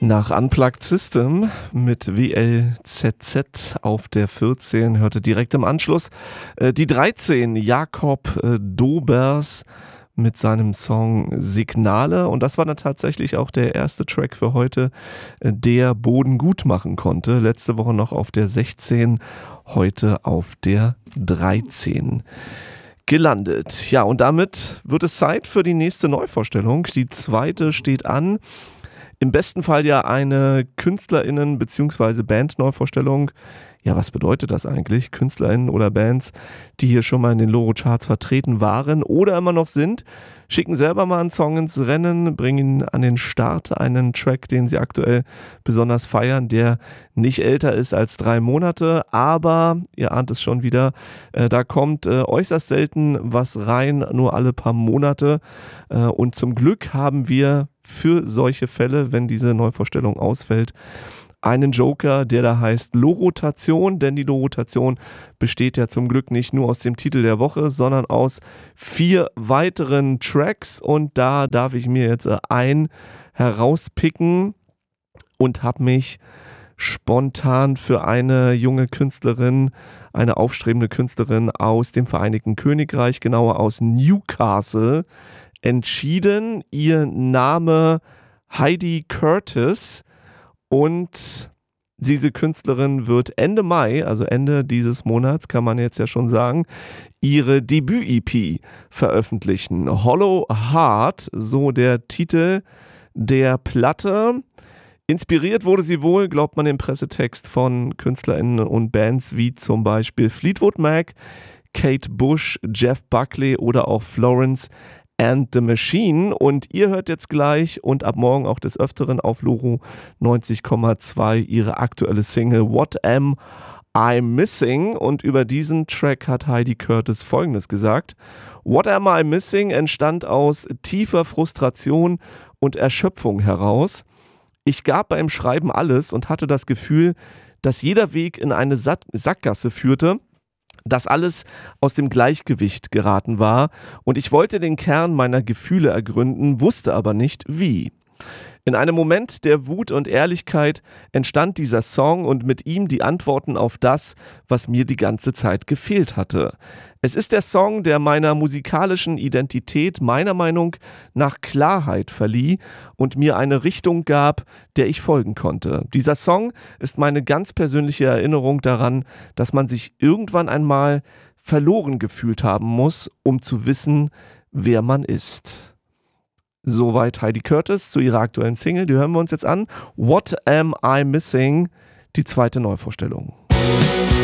Nach Unplugged System mit WLZZ auf der 14 hörte direkt im Anschluss die 13 Jakob Dobers mit seinem Song Signale, und das war dann tatsächlich auch der erste Track für heute, der Boden gut machen konnte. Letzte Woche noch auf der 16, heute auf der 13 gelandet. Ja, und damit wird es Zeit für die nächste Neuvorstellung. Die zweite steht an. Im besten Fall ja eine KünstlerInnen- bzw. Band-Neuvorstellung. Ja, was bedeutet das eigentlich? KünstlerInnen oder Bands, die hier schon mal in den Loro-Charts vertreten waren oder immer noch sind, schicken selber mal einen Song ins Rennen, bringen an den Start einen Track, den sie aktuell besonders feiern, der nicht älter ist als 3 Monate, aber ihr ahnt es schon wieder, da kommt äußerst selten was rein, nur alle paar Monate, und zum Glück haben wir für solche Fälle, wenn diese Neuvorstellung ausfällt, einen Joker, der da heißt Lorotation, denn die Lorotation besteht ja zum Glück nicht nur aus dem Titel der Woche, sondern aus 4 weiteren Tracks, und da darf ich mir jetzt einen herauspicken und habe mich spontan für eine junge Künstlerin, eine aufstrebende Künstlerin aus dem Vereinigten Königreich, genauer aus Newcastle, entschieden. Ihr Name Heidi Curtis, und diese Künstlerin wird Ende Mai, also Ende dieses Monats, kann man jetzt ja schon sagen, ihre Debüt-EP veröffentlichen. Hollow Heart, so der Titel der Platte. Inspiriert wurde sie wohl, glaubt man dem Pressetext, von KünstlerInnen und Bands wie zum Beispiel Fleetwood Mac, Kate Bush, Jeff Buckley oder auch Florence and the Machine. Und ihr hört jetzt gleich und ab morgen auch des Öfteren auf Loro 90,2 ihre aktuelle Single What Am I Missing? Und über diesen Track hat Heidi Curtis Folgendes gesagt: What Am I Missing entstand aus tiefer Frustration und Erschöpfung heraus. Ich gab beim Schreiben alles und hatte das Gefühl, dass jeder Weg in eine Sackgasse führte, dass alles aus dem Gleichgewicht geraten war, und ich wollte den Kern meiner Gefühle ergründen, wusste aber nicht wie. In einem Moment der Wut und Ehrlichkeit entstand dieser Song und mit ihm die Antworten auf das, was mir die ganze Zeit gefehlt hatte. Es ist der Song, der meiner musikalischen Identität meiner Meinung nach Klarheit verlieh und mir eine Richtung gab, der ich folgen konnte. Dieser Song ist meine ganz persönliche Erinnerung daran, dass man sich irgendwann einmal verloren gefühlt haben muss, um zu wissen, wer man ist. Soweit Heidi Curtis zu ihrer aktuellen Single. Die hören wir uns jetzt an. What Am I Missing? Die zweite Neuvorstellung.